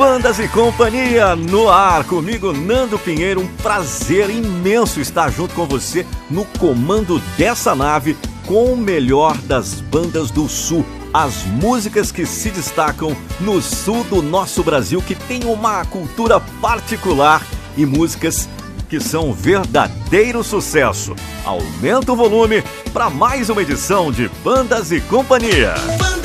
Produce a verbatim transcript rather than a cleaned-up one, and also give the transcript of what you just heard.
Bandas e Companhia no ar, comigo Nando Pinheiro, um prazer imenso estar junto com você no comando dessa nave com o melhor das bandas do Sul, as músicas que se destacam no sul do nosso Brasil, que tem uma cultura particular e músicas que são verdadeiro sucesso. Aumenta o volume para mais uma edição de Bandas e Companhia.